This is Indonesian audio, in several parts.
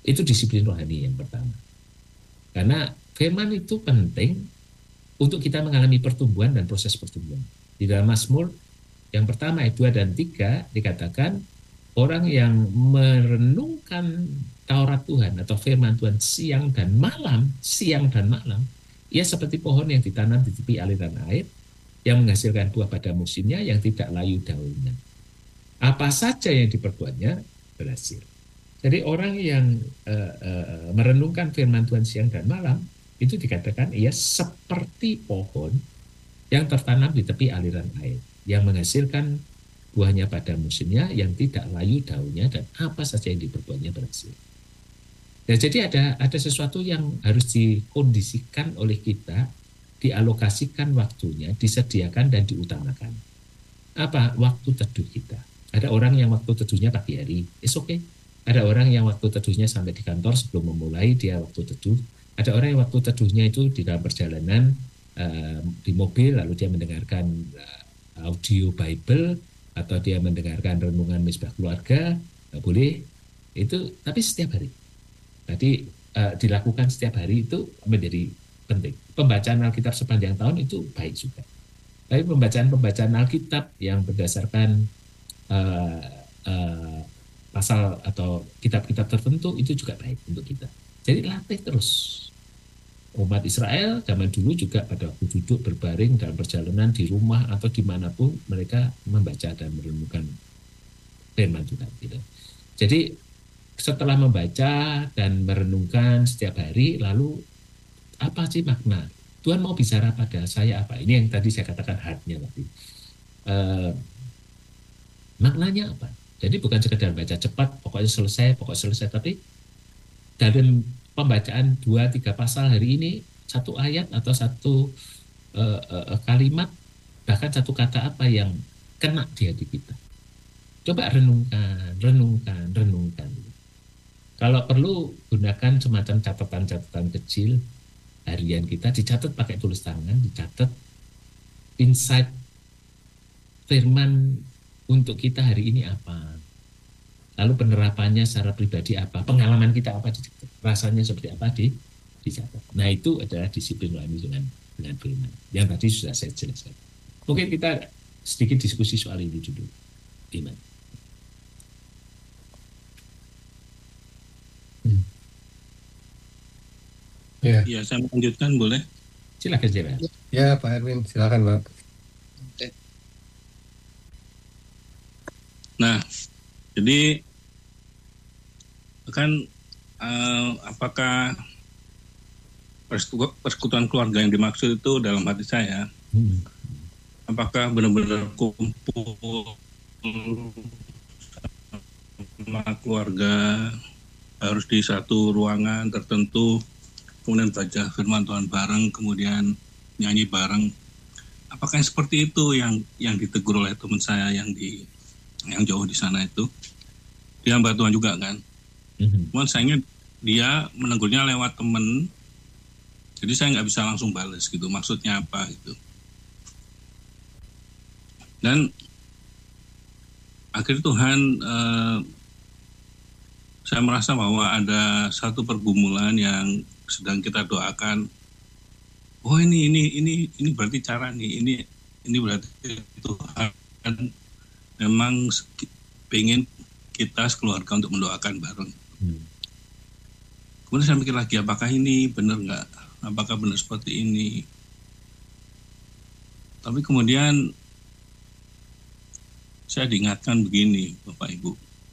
Itu disiplin rohani yang pertama. Karena firman itu penting untuk kita mengalami pertumbuhan dan proses pertumbuhan. Di dalam Mazmur yang pertama ayat 2 dan 3 dikatakan orang yang merenungkan Taurat Tuhan atau firman Tuhan siang dan malam, ia seperti pohon yang ditanam di tepi aliran air yang menghasilkan buah pada musimnya yang tidak layu daunnya. Apa saja yang diperbuatnya berhasil. Jadi orang yang merenungkan firman Tuhan siang dan malam itu dikatakan ia seperti pohon yang tertanam di tepi aliran air yang menghasilkan buahnya pada musimnya yang tidak layu daunnya dan apa saja yang diperbuatnya berhasil. Nah, jadi ada sesuatu yang harus dikondisikan oleh kita, dialokasikan waktunya, disediakan dan diutamakan. Apa? Waktu teduh kita. Ada orang yang waktu teduhnya pagi hari, it's okay. Ada orang yang waktu teduhnya sampai di kantor sebelum memulai dia waktu teduh. Ada orang yang waktu teduhnya itu di dalam perjalanan di mobil lalu dia mendengarkan audio Bible atau dia mendengarkan renungan misbah keluarga, boleh itu, tapi setiap hari. Jadi dilakukan setiap hari itu menjadi penting. Pembacaan Alkitab sepanjang tahun itu baik juga. Tapi pembacaan Alkitab yang berdasarkan pasal atau kitab-kitab tertentu itu juga baik untuk kita. Jadi latih terus. Umat Israel zaman dulu juga pada waktu duduk berbaring dalam perjalanan di rumah atau dimanapun mereka membaca dan merenungkan firman Tuhan. Gitu. Jadi setelah membaca dan merenungkan setiap hari, lalu apa sih makna? Tuhan mau bicara pada saya apa? Ini yang tadi saya katakan heart-nya tadi. Maknanya apa? Jadi bukan sekedar baca cepat, pokoknya selesai, tapi dalam pembacaan 2-3 pasal hari ini, satu ayat atau satu kalimat, bahkan satu kata apa yang kena di hati kita. Coba renungkan. Kalau perlu, gunakan semacam catatan-catatan kecil harian kita, dicatat pakai tulis tangan, dicatat insight firman untuk kita hari ini apa. Lalu penerapannya secara pribadi apa, pengalaman kita apa, rasanya seperti apa dicatat. Nah itu adalah disiplin rohani dengan firman. Yang tadi sudah saya jelaskan. Mungkin kita sedikit diskusi soal ini dulu. Gimana? Ya, saya melanjutkan boleh? Silakan Jera. Ya Pak Erwin, silakan Pak. Nah, jadi kan apakah persekutuan keluarga yang dimaksud itu dalam hati saya, apakah benar-benar kumpul sama keluarga harus di satu ruangan tertentu, kemudian baca firman Tuhan bareng, kemudian nyanyi bareng. Apakah yang seperti itu yang ditegur oleh teman saya yang jauh di sana itu? Dia hamba Tuhan juga kan. Cuman sayangnya dia menegurnya lewat temen, jadi saya nggak bisa langsung balas gitu, maksudnya apa gitu. Dan akhirnya Tuhan, saya merasa bahwa ada satu pergumulan yang sedang kita doakan. Oh ini berarti cara nih, ini berarti Tuhan memang pengen kita sekeluarga untuk mendoakan bareng. Kemudian saya mikir lagi, apakah ini benar nggak? Apakah benar seperti ini? Tapi kemudian saya diingatkan begini, Bapak Ibu.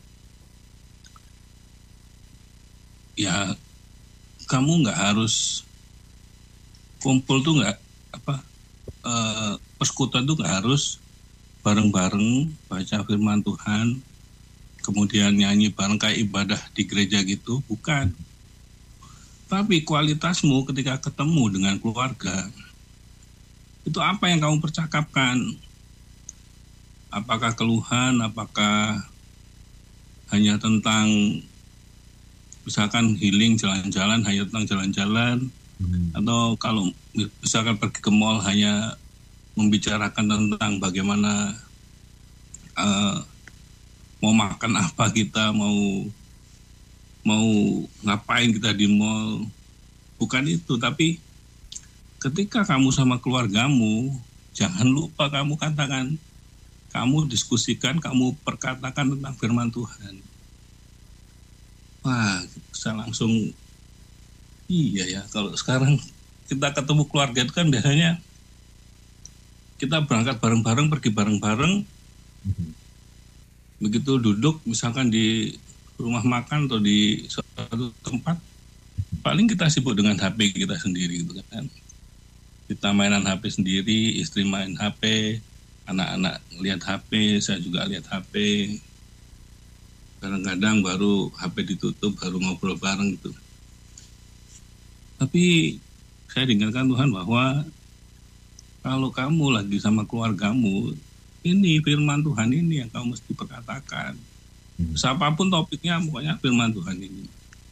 Ya, kamu nggak harus kumpul tuh persekutuan tuh nggak harus bareng-bareng baca firman Tuhan, kemudian nyanyi bareng kayak ibadah di gereja gitu, bukan. Tapi kualitasmu ketika ketemu dengan keluarga, itu apa yang kamu percakapkan? Apakah keluhan, apakah hanya tentang misalkan healing jalan-jalan, hanya tentang jalan-jalan, atau kalau misalkan pergi ke mall hanya membicarakan tentang bagaimana mau makan apa kita, mau mau ngapain kita di mall. Bukan itu, tapi ketika kamu sama keluargamu, jangan lupa kamu katakan, kamu diskusikan, kamu perkatakan tentang firman Tuhan. Wah, saya langsung, iya ya, kalau sekarang kita ketemu keluarga itu kan biasanya kita berangkat bareng-bareng, pergi bareng-bareng, begitu duduk misalkan di rumah makan atau di suatu tempat, paling kita sibuk dengan HP kita sendiri gitu kan. Kita mainan HP sendiri, istri main HP, anak-anak lihat HP, saya juga lihat HP. Kadang-kadang baru HP ditutup, baru ngobrol bareng gitu. Tapi saya diingatkan Tuhan bahwa kalau kamu lagi sama keluargamu, ini firman Tuhan ini yang kamu mesti perkatakan. Siapapun topiknya, pokoknya firman Tuhan ini.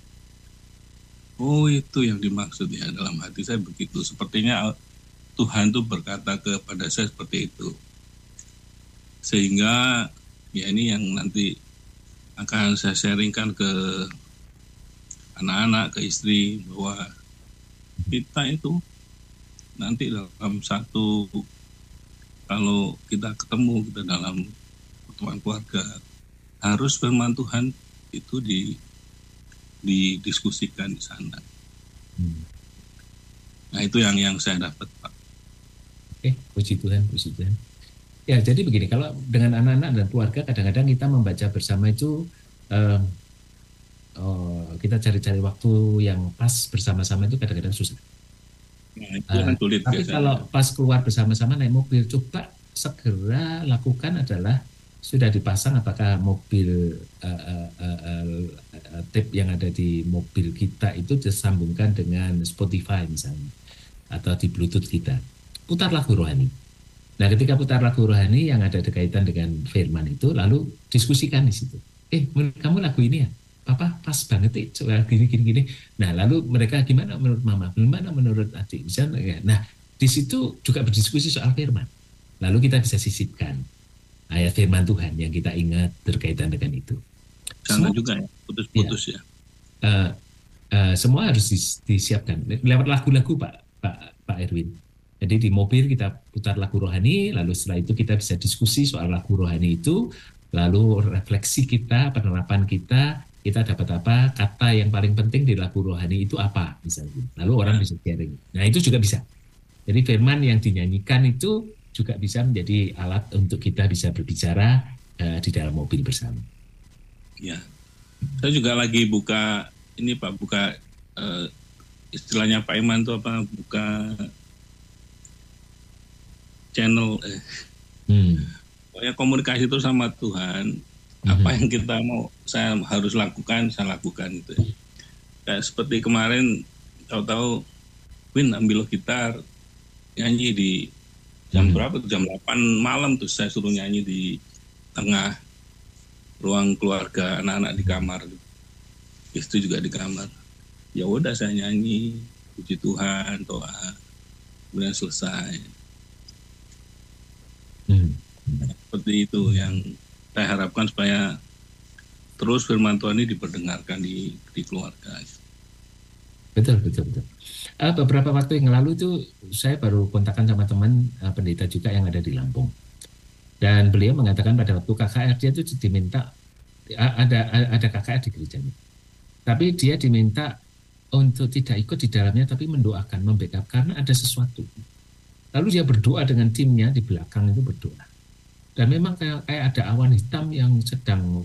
Oh, itu yang dimaksud ya, dalam hati saya begitu. Sepertinya Tuhan tuh berkata kepada saya seperti itu. Sehingga ya ini yang nanti akan saya sharingkan ke anak-anak, ke istri, bahwa kita itu nanti dalam satu, kalau kita ketemu, kita dalam pertemuan keluarga, harus firman Tuhan itu didiskusikan di sana. Nah, itu yang saya dapat, Pak. Oke, puji Tuhan, puji Tuhan. Ya, jadi begini, kalau dengan anak-anak dan keluarga kadang-kadang kita membaca bersama itu kita cari-cari waktu yang pas bersama-sama itu kadang-kadang susah. Nah, itu kan sulit Tapi biasanya. kalau pas keluar bersama-sama naik mobil, coba segera lakukan adalah sudah dipasang apakah mobil tape yang ada di mobil kita itu disambungkan dengan Spotify misalnya atau di Bluetooth kita. Putar lagu rohani. Nah, ketika putar lagu rohani yang ada kaitan dengan firman itu, lalu diskusikan di situ. Menurut kamu lagu ini ya? Papa pas banget coba gini. Nah, lalu mereka gimana menurut mama? Gimana menurut adik? Misalnya, nah, di situ juga berdiskusi soal firman. Lalu kita bisa sisipkan ayat firman Tuhan yang kita ingat berkaitan dengan itu. Jangan juga ya, putus-putus ya. Semua harus disiapkan lewat lagu-lagu Pak Erwin. Jadi di mobil kita putar lagu rohani, lalu setelah itu kita bisa diskusi soal lagu rohani itu, lalu refleksi kita, penerapan kita dapat apa, kata yang paling penting di lagu rohani itu apa, misalnya. Lalu orang bisa sharing. Nah, itu juga bisa. Jadi firman yang dinyanyikan itu juga bisa menjadi alat untuk kita bisa berbicara di dalam mobil bersama. Ya, saya juga lagi buka ini Pak, buka istilahnya Pak Iman itu apa, buka channel pokoknya komunikasi itu sama Tuhan. Apa yang kita mau, saya harus lakukan, saya lakukan itu. Kayak seperti kemarin, tahu-tahu Win ambil gitar, nyanyi di jam berapa tuh, jam 8 malam tuh saya suruh nyanyi di tengah ruang keluarga, anak-anak di kamar, istri juga di kamar. Ya udah saya nyanyi, puji Tuhan, doa, kemudian selesai. Seperti itu yang saya harapkan supaya terus firman Tuhan ini diperdengarkan di keluarga. Betul. Beberapa waktu yang lalu itu saya baru kontakkan sama teman pendeta juga yang ada di Lampung. Dan beliau mengatakan pada waktu KKR dia itu diminta, ada KKR di gerejanya. Tapi dia diminta untuk tidak ikut di dalamnya, tapi mendoakan, membackup karena ada sesuatu. Lalu dia berdoa dengan timnya di belakang itu berdoa. Dan memang kayak ada awan hitam yang sedang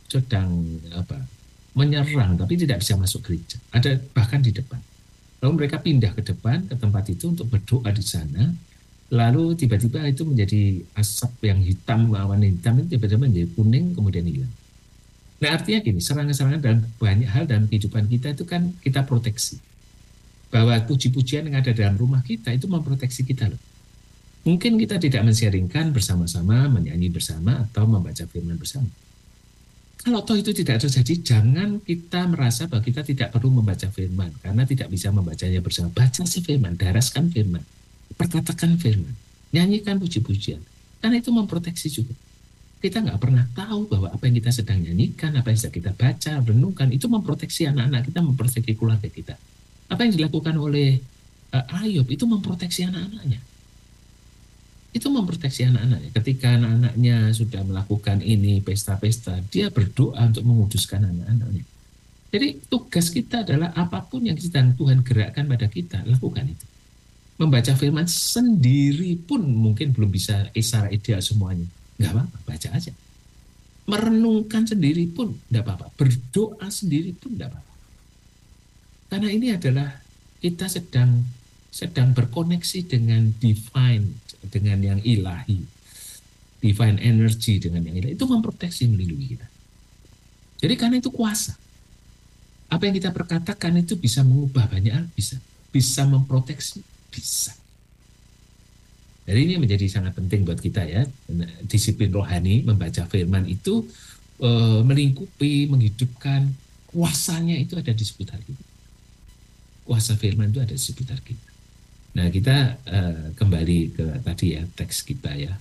menyerang, tapi tidak bisa masuk gereja. Ada bahkan di depan. Lalu mereka pindah ke depan ke tempat itu untuk berdoa di sana. Lalu tiba-tiba itu menjadi asap yang hitam, awan hitam itu tiba-tiba menjadi kuning kemudian hilang. Nah, artinya gini, serangan-serangan dalam banyak hal dalam kehidupan kita itu kan kita proteksi. Bahwa puji-pujian yang ada dalam rumah kita itu memproteksi kita loh. Mungkin kita tidak men-sharingkan bersama-sama, menyanyi bersama, atau membaca firman bersama. Kalau toh itu tidak terjadi, jangan kita merasa bahwa kita tidak perlu membaca firman, karena tidak bisa membacanya bersama. Baca si firman, daraskan firman, perkatakan firman, nyanyikan puji-pujian, karena itu memproteksi juga. kita nggak pernah tahu bahwa apa yang kita sedang nyanyikan, apa yang sedang kita baca, renungkan, itu memproteksi anak-anak kita, memproteksi keluarga kita. Apa yang dilakukan oleh Ayub itu memproteksi anak-anaknya. Itu memproteksi anak-anaknya. Ketika anak-anaknya sudah melakukan ini, pesta-pesta, dia berdoa untuk menguduskan anak-anaknya. Jadi tugas kita adalah apapun yang sedang Tuhan gerakkan pada kita, lakukan itu. Membaca firman sendiri pun mungkin belum bisa secara ideal semuanya. Nggak apa-apa, baca aja. Merenungkan sendiri pun nggak apa-apa. Berdoa sendiri pun nggak apa-apa. Karena ini adalah kita sedang berkoneksi dengan divine, dengan yang ilahi. Divine energy dengan yang ilahi. Itu memproteksi, melindungi kita. Jadi karena itu kuasa. Apa yang kita perkatakan itu bisa mengubah banyak hal, bisa memproteksi, bisa. Jadi ini menjadi sangat penting buat kita ya, disiplin rohani, membaca firman itu melingkupi, menghidupkan, kuasanya itu ada di sekitar kita. Kuasa firman itu ada di sekitar kita. Nah kita kembali ke tadi ya, teks kita ya.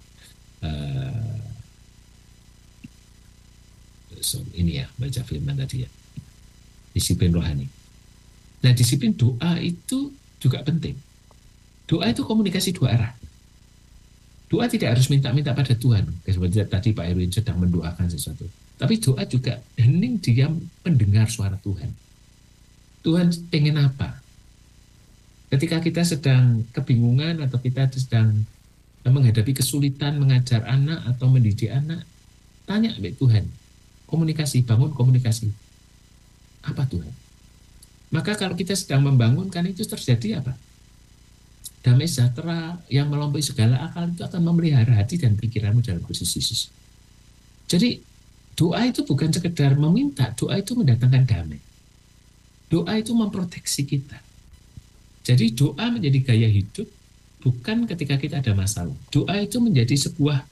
Ini ya, baca firman tadi ya. Disiplin rohani. Nah, disiplin doa itu juga penting. Doa itu komunikasi dua arah. Doa tidak harus minta-minta pada Tuhan. Seperti tadi Pak Erwin sedang mendoakan sesuatu. Tapi doa juga hening diam mendengar suara Tuhan. Tuhan pengen apa? Ketika kita sedang kebingungan atau kita sedang menghadapi kesulitan mengajar anak atau mendidik anak, tanya kepada Tuhan. Komunikasi, bangun komunikasi. Apa Tuhan? Maka kalau kita sedang membangunkan itu terjadi apa? Damai sejahtera yang melampaui segala akal itu akan memelihara hati dan pikiranmu dalam Kristus Yesus. Jadi doa itu bukan sekedar meminta, doa itu mendatangkan damai. Doa itu memproteksi kita. Jadi doa menjadi gaya hidup bukan ketika kita ada masalah. Doa itu menjadi sebuah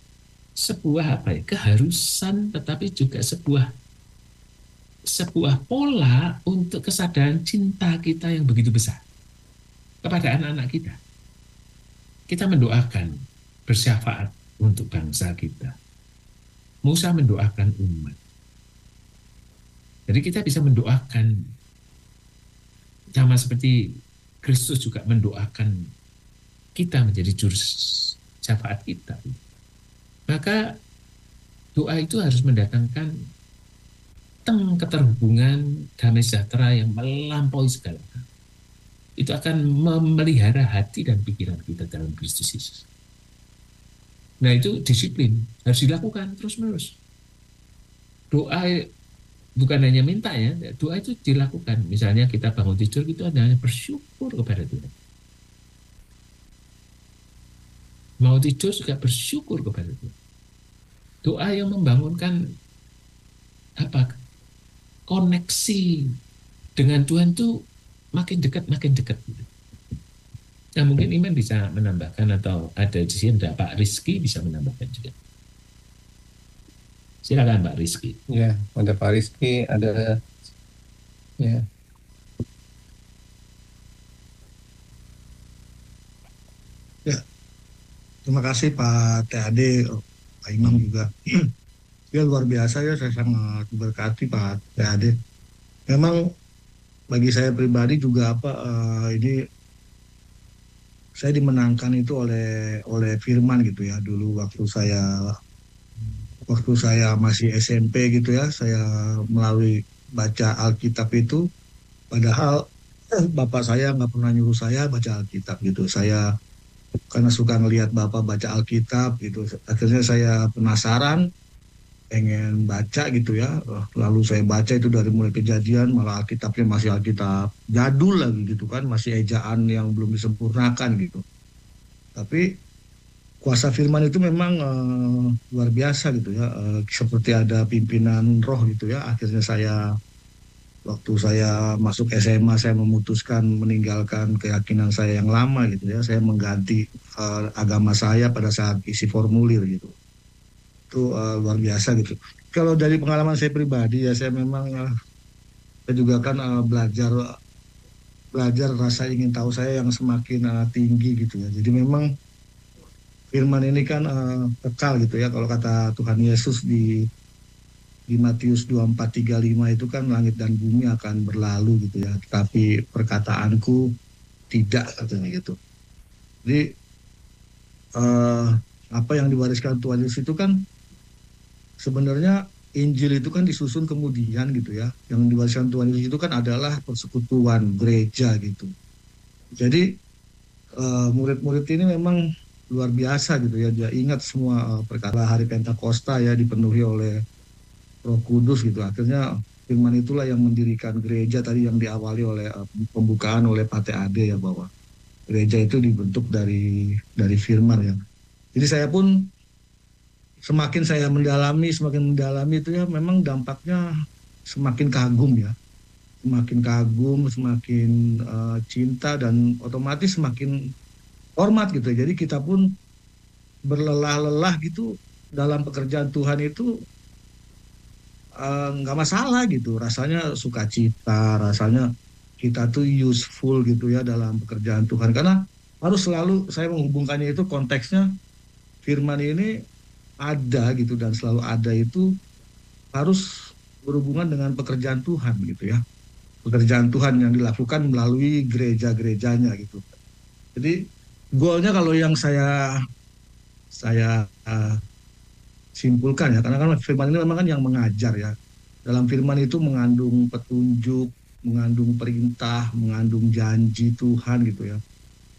keharusan, tetapi juga sebuah pola untuk kesadaran cinta kita yang begitu besar kepada anak-anak kita. Kita mendoakan bersyafaat untuk bangsa kita. Musa mendoakan umat. Jadi kita bisa mendoakan sama seperti Kristus juga mendoakan kita menjadi juru syafaat kita. Maka doa itu harus mendatangkan keterhubungan damai sejahtera yang melampaui segala hal. Itu akan memelihara hati dan pikiran kita dalam Kristus Yesus. Nah itu disiplin, harus dilakukan terus-menerus. Doa bukan hanya minta ya, doa itu dilakukan. Misalnya kita bangun tidur itu hanya bersyukur kepada Tuhan. Mau tidur juga bersyukur kepada Tuhan. Doa yang membangunkan koneksi dengan Tuhan tuh makin dekat. Nah mungkin Iman bisa menambahkan atau ada di sini ada Pak Rizky bisa menambahkan juga. Silakan Pak Rizky. Ya, ada Pak Rizky, ada ya. Ya, terima kasih Pak TAD, Pak Imam juga. Ya luar biasa ya, saya sangat berkati Pak TAD. Memang bagi saya pribadi juga ini saya dimenangkan itu oleh firman gitu ya. Dulu waktu saya masih SMP gitu ya, saya melalui baca Alkitab itu, padahal bapak saya nggak pernah nyuruh saya baca Alkitab gitu. Saya karena suka ngelihat bapak baca Alkitab gitu, akhirnya saya penasaran, pengen baca gitu ya. Lalu saya baca itu dari mulai Kejadian, malah Alkitabnya masih Alkitab jadul lagi gitu kan, masih ejaan yang belum disempurnakan gitu. Tapi kuasa firman itu memang luar biasa gitu ya, seperti ada pimpinan roh gitu ya. Akhirnya waktu saya masuk SMA, saya memutuskan meninggalkan keyakinan saya yang lama gitu ya. Saya mengganti agama saya pada saat isi formulir gitu. Itu luar biasa gitu. Kalau dari pengalaman saya pribadi ya, saya memang saya juga kan belajar rasa ingin tahu saya yang semakin tinggi gitu ya. Jadi memang firman ini kan kekal gitu ya. Kalau kata Tuhan Yesus di Matius 24:35 itu kan langit dan bumi akan berlalu gitu ya. Tapi perkataanku tidak katanya gitu. Jadi apa yang diwariskan Tuhan Yesus itu kan sebenarnya Injil itu kan disusun kemudian gitu ya. Yang diwariskan Tuhan Yesus itu kan adalah persekutuan gereja gitu. Jadi murid-murid ini memang luar biasa gitu ya. Dia ingat semua perkara hari Pentakosta ya, dipenuhi oleh Roh Kudus gitu. Akhirnya firman itulah yang mendirikan gereja tadi, yang diawali oleh pembukaan oleh Pate Ade ya, bahwa gereja itu dibentuk dari firman ya. Jadi saya pun semakin saya mendalami itu ya, memang dampaknya semakin kagum ya. Semakin kagum, semakin cinta, dan otomatis semakin hormat gitu. Jadi kita pun berlelah-lelah gitu dalam pekerjaan Tuhan itu nggak masalah gitu. Rasanya sukacita, rasanya kita tuh useful gitu ya dalam pekerjaan Tuhan. Karena harus selalu saya menghubungkannya itu konteksnya firman ini ada gitu, dan selalu ada itu harus berhubungan dengan pekerjaan Tuhan gitu ya. Pekerjaan Tuhan yang dilakukan melalui gereja-gerejanya gitu. Jadi goalnya kalau yang saya simpulkan ya, karena kan firman ini memang kan yang mengajar ya. Dalam firman itu mengandung petunjuk, mengandung perintah, mengandung janji Tuhan gitu ya.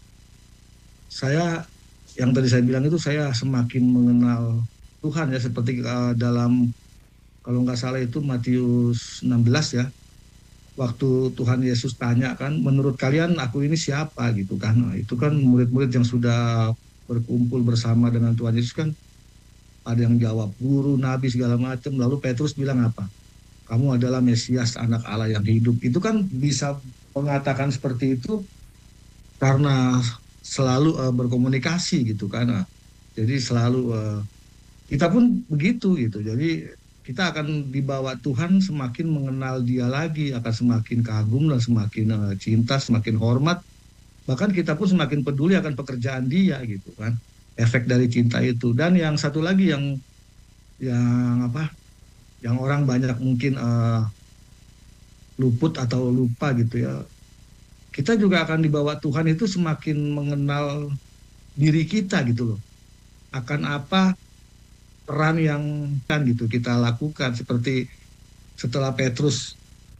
Saya yang tadi saya bilang itu, saya semakin mengenal Tuhan ya, seperti dalam, kalau nggak salah itu Matius 16 ya. Waktu Tuhan Yesus tanya kan, menurut kalian aku ini siapa gitu kan. Nah, itu kan murid-murid yang sudah berkumpul bersama dengan Tuhan Yesus kan, ada yang jawab guru, nabi, segala macam. Lalu Petrus bilang apa? Kamu adalah Mesias, anak Allah yang hidup. Itu kan bisa mengatakan seperti itu karena selalu berkomunikasi gitu kan. Nah, jadi selalu kita pun begitu gitu. Jadi kita akan dibawa Tuhan semakin mengenal Dia lagi, akan semakin kagum dan semakin cinta, semakin hormat. Bahkan kita pun semakin peduli akan pekerjaan Dia gitu kan. Efek dari cinta itu. Dan yang satu lagi yang apa? Yang orang banyak mungkin luput atau lupa gitu ya. Kita juga akan dibawa Tuhan itu semakin mengenal diri kita gitu loh. Akan apa peran yang kan gitu kita lakukan, seperti setelah Petrus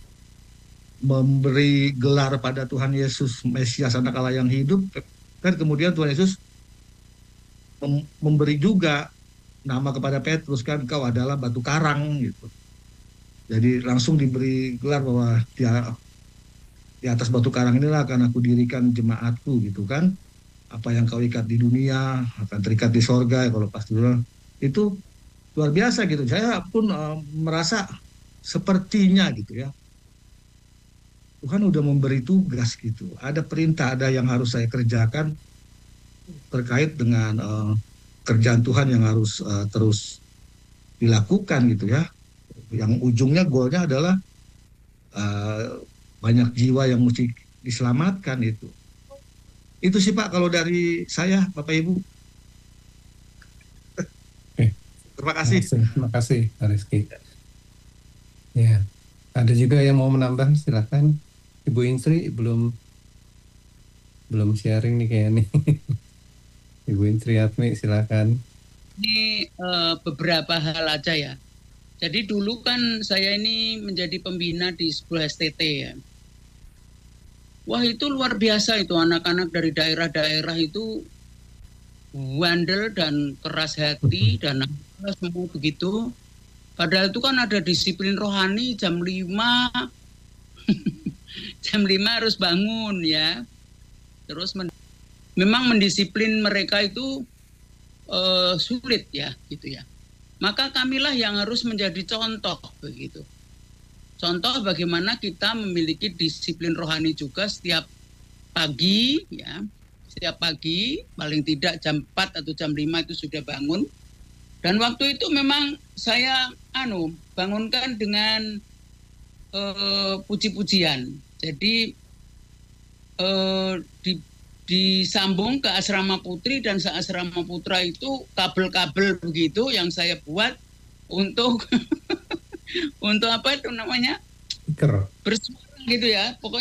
memberi gelar pada Tuhan Yesus Mesias, anak Allah yang hidup, kan kemudian Tuhan Yesus memberi juga nama kepada Petrus kan, kau adalah batu karang gitu. Jadi langsung diberi gelar bahwa dia di atas batu karang inilah akan aku dirikan jemaatku gitu kan. Apa yang kau ikat di dunia akan terikat di sorga, kalau pas dulu itu luar biasa gitu. Saya pun merasa sepertinya gitu ya, Tuhan udah memberi tugas gitu. Ada perintah, ada yang harus saya kerjakan terkait dengan kerjaan Tuhan yang harus terus dilakukan gitu ya. Yang ujungnya goalnya adalah banyak jiwa yang mesti diselamatkan itu. Itu sih Pak kalau dari saya, Bapak Ibu. Terima kasih. Terima kasih, Pak Rizky. Ya, ada juga yang mau menambah, silakan. Ibu Intri belum sharing nih kayaknya nih. Ibu Intri Atmi, silakan. Ini beberapa hal aja ya. Jadi dulu kan saya ini menjadi pembina di sebuah STT ya. Wah itu luar biasa itu, anak-anak dari daerah-daerah itu bandel dan keras hati dan semua begitu. Padahal itu kan ada disiplin rohani jam 5 jam 5 harus bangun ya. Terus memang mendisiplin mereka itu sulit ya gitu ya. Maka kamilah yang harus menjadi contoh begitu. Contoh bagaimana kita memiliki disiplin rohani juga setiap pagi ya. Setiap pagi paling tidak jam 4 atau jam 5 itu sudah bangun. Dan waktu itu memang saya bangunkan dengan puji-pujian. Jadi disambung ke asrama putri, dan seasrama putra itu kabel-kabel begitu yang saya buat untuk untuk apa itu namanya, Speaker. bersuara gitu ya, pokoknya